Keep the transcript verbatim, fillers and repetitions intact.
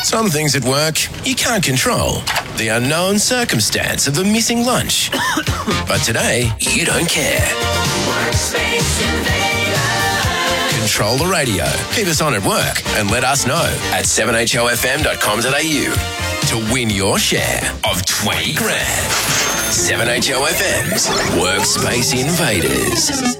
Some things at work you can't control. The unknown circumstance of the missing lunch. But today, you don't care. Workspace Invader. Control the radio. Keep us on at work and let us know at seven h o f m dot com dot a u to win your share of twenty grand. seven H O F M's Workspace Invaders.